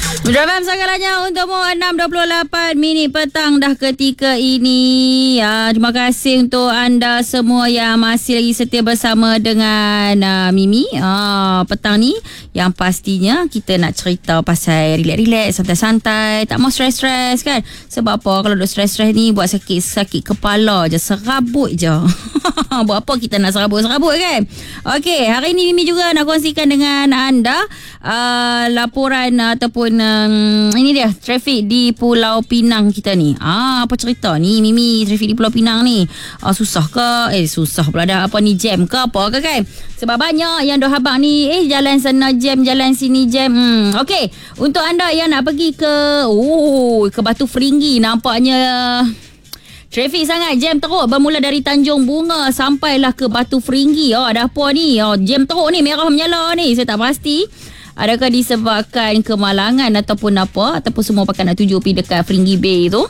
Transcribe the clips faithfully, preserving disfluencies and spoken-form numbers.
Drama segalanya untukmu enam dua puluh lapan minit petang dah ketika ini. Ya, terima kasih untuk anda semua yang masih lagi setia bersama dengan uh, Mimi uh, petang ni. Yang pastinya kita nak cerita pasal relax-relax, santai-santai, tak mau stres-stres kan. Sebab apa? Kalau duk stres-stres ni buat sakit-sakit kepala je, serabut je. Buat apa kita nak serabut-serabut kan? Okey, hari ni Mimi juga nak kongsikan dengan anda uh, laporan uh, ataupun um, ini dia trafik di Pulau Pinang kita ni. Ah, apa cerita ni Mimi, trafik di Pulau Pinang ni? Ah, susah ke? Eh susah pula dah, apa ni, jam ke apa ke kan? Sebab banyak yang dah habang ni, eh jalan sana jam, jalan sini jam. Hmm, okey, untuk anda yang nak pergi ke oh ke Batu Feringgi, nampaknya trafik sangat, jam teruk bermula dari Tanjung Bunga sampailah ke Batu Feringgi. Oh, ada apa ni? Oh, jam teruk ni, merah menyala ni. Saya tak pasti adakah disebabkan kemalangan ataupun apa, ataupun semua pakai nak tuju pergi dekat Feringgi Bay tu.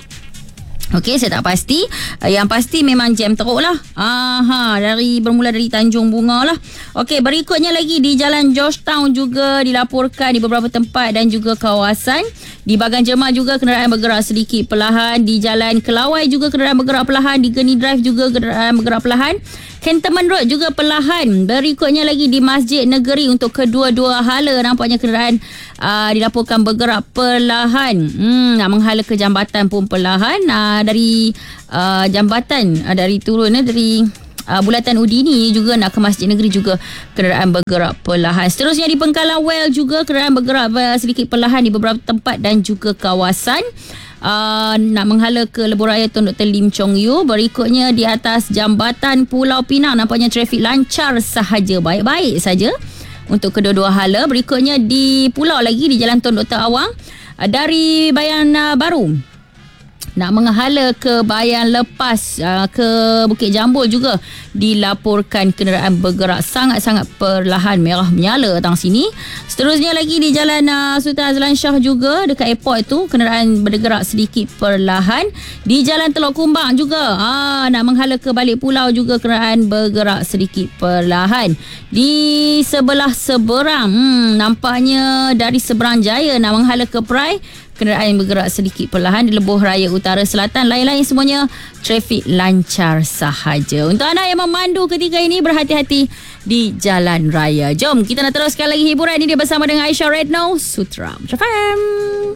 Okey, saya tak pasti. Yang pasti memang jam teruk lah. Aha, dari bermula dari Tanjung Bunga lah. Okey, berikutnya lagi di Jalan Georgetown juga dilaporkan di beberapa tempat dan juga kawasan. Di Bagan Jemaah juga kenderaan bergerak sedikit perlahan. Di Jalan Kelawai juga kenderaan bergerak perlahan. Di Geni Drive juga kenderaan bergerak perlahan. Cantonment Road juga perlahan. Berikutnya lagi di Masjid Negeri untuk kedua-dua hala nampaknya kenderaan uh, dilaporkan bergerak perlahan. Hmm, nak menghala ke jambatan pun perlahan. Uh, dari uh, jambatan uh, dari turun uh, dari uh, Bulatan Udini juga nak ke Masjid Negeri juga kenderaan bergerak perlahan. Seterusnya di Pengkalan Well juga kenderaan bergerak sedikit perlahan di beberapa tempat dan juga kawasan. Uh, nak menghala ke Lebuh Raya Tun Doktor Lim Chong Yu. Berikutnya di atas jambatan Pulau Pinang nampaknya trafik lancar sahaja, baik-baik saja untuk kedua-dua hala. Berikutnya di pulau lagi di Jalan Tun Doktor Awang uh, dari Bayan uh, Baru nak menghala ke Bayan Lepas uh, ke Bukit Jambul juga dilaporkan kenderaan bergerak sangat-sangat perlahan, merah menyala datang sini. Seterusnya lagi di Jalan uh, Sultan Azlan Shah juga dekat airport tu kenderaan bergerak sedikit perlahan. Di Jalan Teluk Kumbang juga uh, nak menghala ke balik pulau juga kenderaan bergerak sedikit perlahan. Di sebelah seberang hmm, nampaknya dari Seberang Jaya nak menghala ke Perai kenderaan bergerak sedikit perlahan. Di Lebuh Raya Utara Selatan lain-lain semuanya trafik lancar sahaja. Untuk anda yang memandu ketika ini, berhati-hati di jalan raya. Jom kita nak teruskan lagi hiburan ini dia bersama dengan Aisyah Redno Sutra F M.